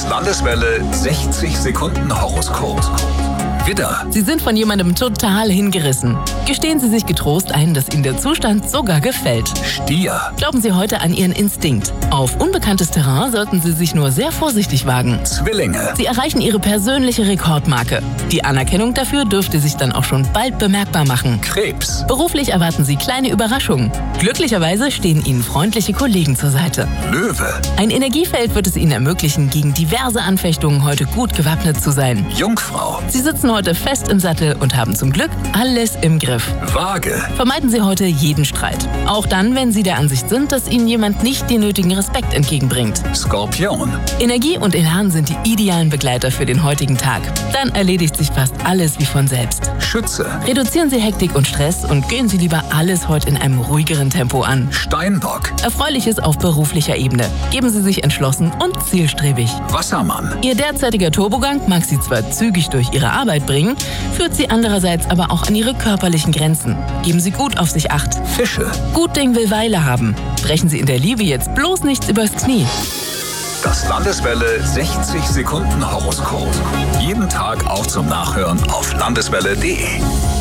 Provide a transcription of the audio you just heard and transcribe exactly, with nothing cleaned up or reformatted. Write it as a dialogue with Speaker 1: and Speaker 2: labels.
Speaker 1: Landeswelle sechzig Sekunden Horoskop. Widder.
Speaker 2: Sie sind von jemandem total hingerissen. Gestehen Sie sich getrost ein, dass Ihnen der Zustand sogar gefällt.
Speaker 1: Stier.
Speaker 2: Glauben Sie heute an Ihren Instinkt. Auf unbekanntes Terrain sollten Sie sich nur sehr vorsichtig wagen.
Speaker 1: Zwillinge.
Speaker 2: Sie erreichen Ihre persönliche Rekordmarke. Die Anerkennung dafür dürfte sich dann auch schon bald bemerkbar machen.
Speaker 1: Krebs.
Speaker 2: Beruflich erwarten Sie kleine Überraschungen. Glücklicherweise stehen Ihnen freundliche Kollegen zur Seite.
Speaker 1: Löwe.
Speaker 2: Ein Energiefeld wird es Ihnen ermöglichen, gegen diverse Anfechtungen heute gut gewappnet zu sein.
Speaker 1: Jungfrau.
Speaker 2: Sie sitzen heute fest im Sattel und haben zum Glück alles im Griff.
Speaker 1: Waage.
Speaker 2: Vermeiden Sie heute jeden Streit. Auch dann, wenn Sie der Ansicht sind, dass Ihnen jemand nicht den nötigen Respekt entgegenbringt.
Speaker 1: Skorpion.
Speaker 2: Energie und Elan sind die idealen Begleiter für den heutigen Tag. Dann erledigt sich fast alles wie von selbst.
Speaker 1: Schütze.
Speaker 2: Reduzieren Sie Hektik und Stress und gehen Sie lieber alles heute in einem ruhigeren Tempo an.
Speaker 1: Steinbock.
Speaker 2: Erfreuliches auf beruflicher Ebene. Geben Sie sich entschlossen und zielstrebig.
Speaker 1: Wassermann.
Speaker 2: Ihr derzeitiger Turbogang mag Sie zwar zügig durch Ihre Arbeit bringen, führt Sie andererseits aber auch an Ihre körperlichen Grenzen. Geben Sie gut auf sich Acht.
Speaker 1: Fische.
Speaker 2: Gut Ding will Weile haben. Brechen Sie in der Liebe jetzt bloß nichts übers Knie.
Speaker 1: Das Landeswelle sechzig Sekunden Horoskop. Jeden Tag auch zum Nachhören auf landeswelle punkt de.